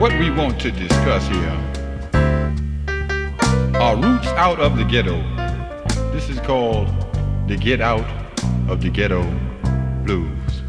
what we want to discuss here are roots out of the ghetto. This is called the Get Out of the Ghetto Blues.